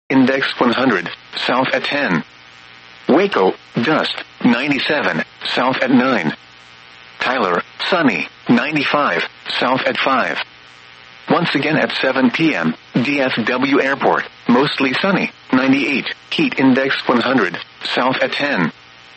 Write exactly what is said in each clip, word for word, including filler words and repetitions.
index one hundred, south at ten. Waco, dust, ninety-seven, south at nine. Tyler, sunny, ninety-five, south at five. Once again at seven p.m., D F W Airport, mostly sunny, ninety-eight, heat index one hundred, south at ten.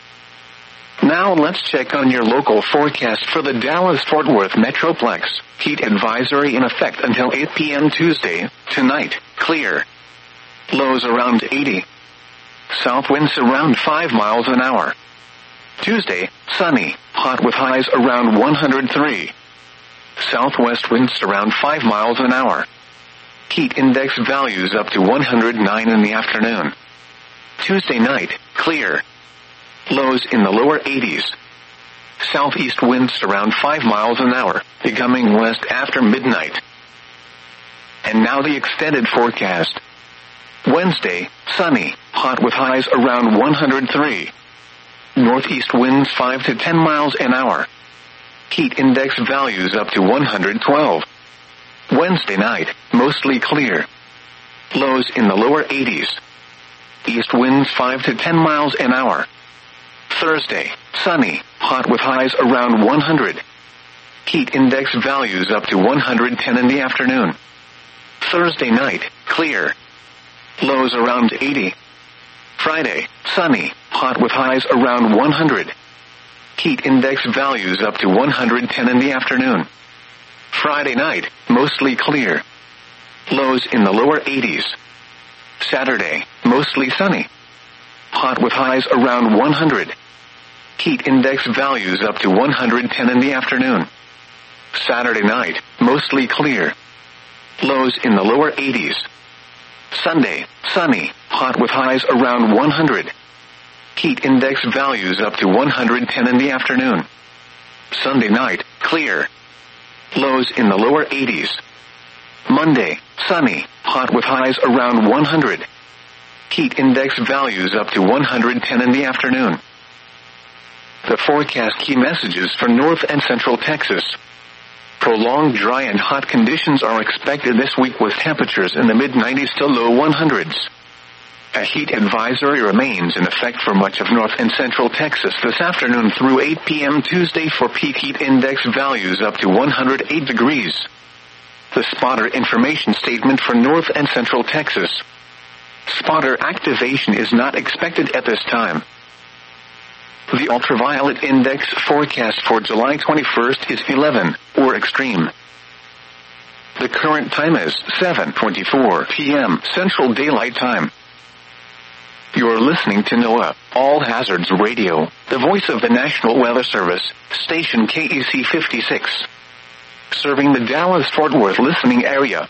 Now let's check on your local forecast for the Dallas-Fort Worth Metroplex. Heat advisory in effect until eight p.m. Tuesday. Tonight, clear. Lows around eighty. South winds around five miles an hour. Tuesday, sunny, hot with highs around one hundred three. Southwest winds around five miles an hour. Heat index values up to one hundred nine in the afternoon. Tuesday night, clear. Lows in the lower eighties. Southeast winds around five miles an hour, becoming west after midnight. And now the extended forecast. Wednesday, sunny, hot with highs around one hundred three. Northeast winds five to ten miles an hour. Heat index values up to one hundred twelve. Wednesday night, mostly clear. Lows in the lower eighties. East winds five to ten miles an hour. Thursday, sunny, hot with highs around one hundred. Heat index values up to one hundred ten in the afternoon. Thursday night, clear. Lows around eighty. Friday, sunny, hot with highs around one hundred. Heat index values up to one hundred ten in the afternoon. Friday night, mostly clear. Lows in the lower eighties. Saturday, mostly sunny. Hot with highs around one hundred. Heat index values up to one hundred ten in the afternoon. Saturday night, mostly clear. Lows in the lower eighties. Sunday, sunny, hot with highs around one hundred. Heat index values up to one hundred ten in the afternoon. Sunday night, clear. Lows in the lower eighties. Monday, sunny, hot with highs around one hundred. Heat index values up to one hundred ten in the afternoon. The forecast key messages for North and Central Texas. Prolonged dry and hot conditions are expected this week with temperatures in the mid nineties to low one hundreds. A heat advisory remains in effect for much of North and Central Texas this afternoon through eight p.m. Tuesday for peak heat index values up to one hundred eight degrees. The spotter information statement for North and Central Texas. Spotter activation is not expected at this time. The ultraviolet index forecast for July twenty-first is eleven, or extreme. The current time is seven twenty-four p.m. Central Daylight Time. You're listening to NOAA, All Hazards Radio, the voice of the National Weather Service, station K E C fifty-six. Serving the Dallas-Fort Worth listening area.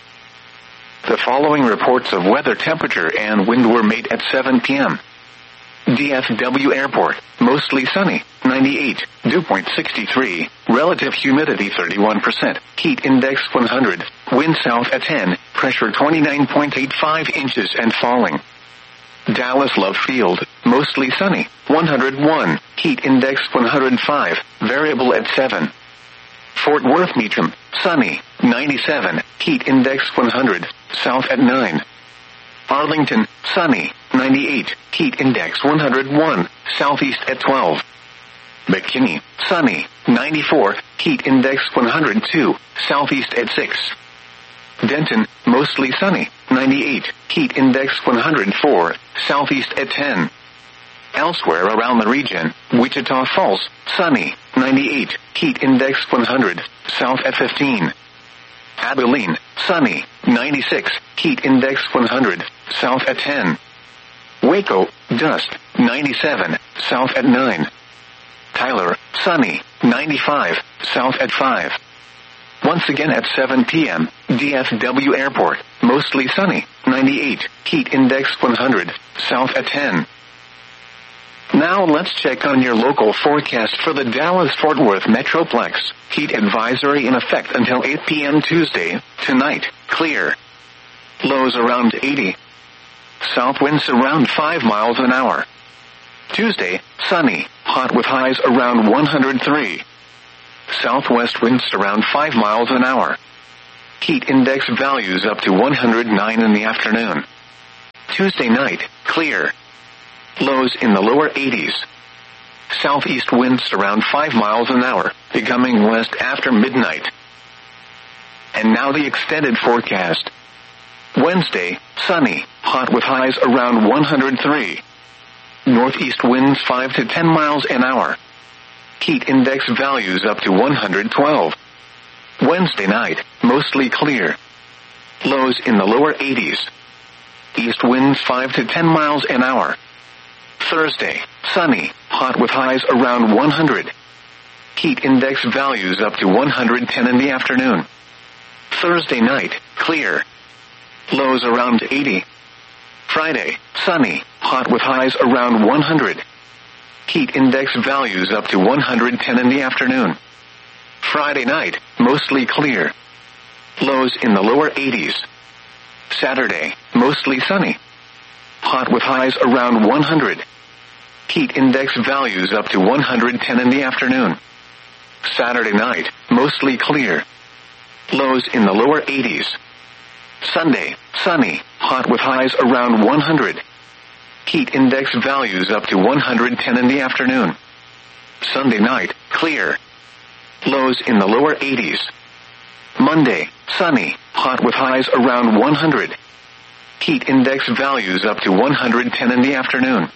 The following reports of weather temperature and wind were made at seven p.m. D F W Airport, mostly sunny, ninety-eight, dew point sixty-three, relative humidity thirty-one percent, heat index one hundred, wind south at ten, pressure twenty-nine point eight five inches and falling. Dallas Love Field, mostly sunny, one hundred one, heat index one hundred five, variable at seven. Fort Worth Meacham, sunny, ninety-seven, heat index one hundred, south at nine. Arlington, sunny, ninety-eight, heat index one hundred one, southeast at twelve. McKinney, sunny, ninety-four, heat index one hundred two, southeast at six. Denton, mostly sunny, ninety-eight, heat index one hundred four, southeast at ten. Elsewhere around the region, Wichita Falls, sunny, ninety-eight, heat index one hundred, south at fifteen. Abilene, sunny, ninety-six, heat index one hundred, south at ten. Waco, dust, ninety-seven, south at nine. Tyler, sunny, ninety-five, south at five. Once again at seven p.m., D F W Airport, mostly sunny, ninety-eight, heat index one hundred, south at ten. Now let's check on your local forecast for the Dallas-Fort Worth Metroplex. Heat advisory in effect until eight p.m. Tuesday. Tonight, clear. Lows around eighty. South winds around five miles an hour. Tuesday, sunny, hot with highs around one hundred three. Southwest winds around five miles an hour. Heat index values up to one hundred nine in the afternoon. Tuesday night, clear. Lows in the lower eighties. Southeast winds around five miles an hour, becoming west after midnight. And now the extended forecast. Wednesday, sunny, hot with highs around one hundred three. Northeast winds five to ten miles an hour. Heat index values up to one hundred twelve. Wednesday night, mostly clear. Lows in the lower eighties. East winds five to ten miles an hour. Thursday, sunny, hot with highs around one hundred. Heat index values up to one hundred ten in the afternoon. Thursday night, clear. Lows around eighty. Friday, sunny, hot with highs around one hundred. Heat index values up to one hundred ten in the afternoon. Friday night, mostly clear. Lows in the lower eighties. Saturday, mostly sunny. Hot with highs around one hundred. Heat index values up to one hundred ten in the afternoon. Saturday night, mostly clear. Lows in the lower eighties. Sunday, sunny, hot with highs around one hundred. Heat index values up to one hundred ten in the afternoon. Sunday night, clear. Lows in the lower eighties. Monday, sunny, hot with highs around one hundred. Heat index values up to one hundred ten in the afternoon.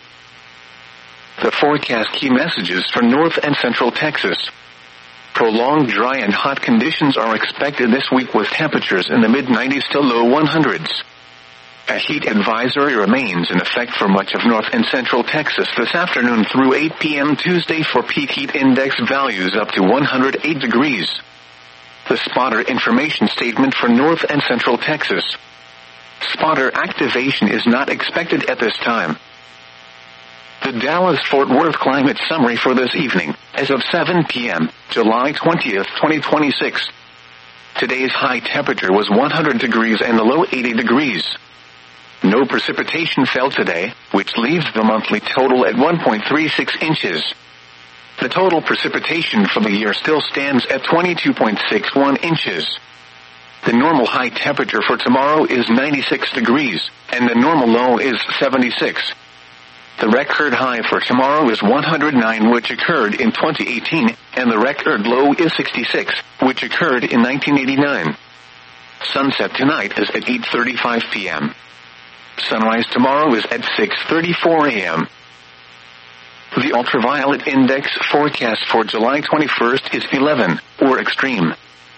The forecast key messages for North and Central Texas. Prolonged dry and hot conditions are expected this week with temperatures in the mid nineties to low one hundreds. A heat advisory remains in effect for much of North and Central Texas this afternoon through eight p.m. Tuesday for peak heat index values up to one hundred eight degrees. The spotter information statement for North and Central Texas. Spotter activation is not expected at this time. The Dallas-Fort Worth climate summary for this evening, as of seven p.m., July twentieth, twenty twenty-six. Today's high temperature was one hundred degrees and the low eighty degrees. No precipitation fell today, which leaves the monthly total at one point three six inches. The total precipitation for the year still stands at twenty-two point six one inches. The normal high temperature for tomorrow is ninety-six degrees, and the normal low is seventy-six. The record high for tomorrow is one hundred nine, which occurred in twenty eighteen, and the record low is sixty-six, which occurred in nineteen eighty-nine. Sunset tonight is at eight thirty-five p.m. Sunrise tomorrow is at six thirty-four a.m. The ultraviolet index forecast for July twenty-first is eleven, or extreme.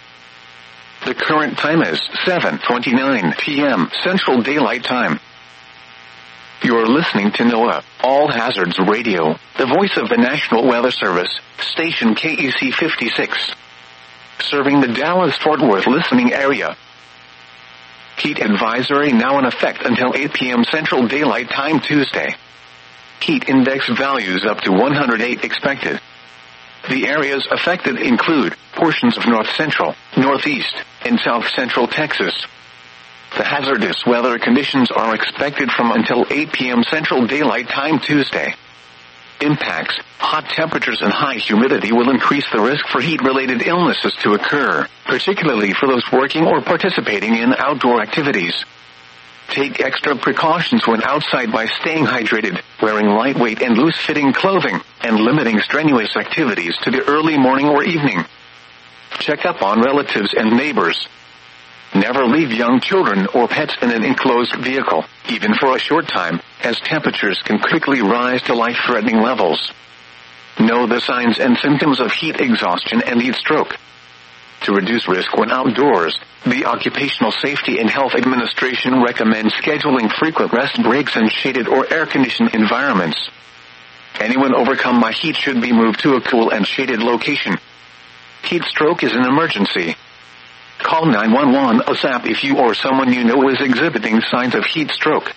The current time is seven twenty-nine p.m. Central Daylight Time. You're listening to NOAA, All Hazards Radio, the voice of the National Weather Service, station K E C fifty-six. Serving the Dallas-Fort Worth listening area. Heat advisory now in effect until eight p.m. Central Daylight Time Tuesday. Heat index values up to one hundred eight expected. The areas affected include portions of north central, northeast, and south central Texas. The hazardous weather conditions are expected from until eight p.m. Central Daylight Time Tuesday. Impacts, hot temperatures and high humidity will increase the risk for heat-related illnesses to occur, particularly for those working or participating in outdoor activities. Take extra precautions when outside by staying hydrated, wearing lightweight and loose-fitting clothing, and limiting strenuous activities to the early morning or evening. Check up on relatives and neighbors. Never leave young children or pets in an enclosed vehicle, even for a short time, as temperatures can quickly rise to life-threatening levels. Know the signs and symptoms of heat exhaustion and heat stroke. To reduce risk when outdoors, the Occupational Safety and Health Administration recommends scheduling frequent rest breaks in shaded or air-conditioned environments. Anyone overcome by heat should be moved to a cool and shaded location. Heat stroke is an emergency. Call nine one one ASAP if you or someone you know is exhibiting signs of heat stroke.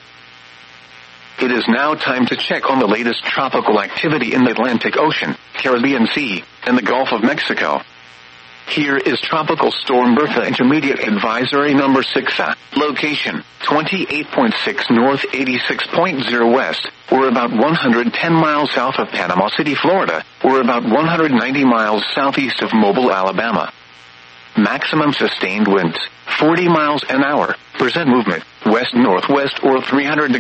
It is now time to check on the latest tropical activity in the Atlantic Ocean, Caribbean Sea, and the Gulf of Mexico. Here is Tropical Storm Bertha Intermediate Advisory Number six A. Location, twenty-eight point six north, eighty-six point zero west, or about one hundred ten miles south of Panama City, Florida, or about one hundred ninety miles southeast of Mobile, Alabama. Maximum sustained winds, forty miles an hour. Percent movement, west-northwest or three hundred degrees.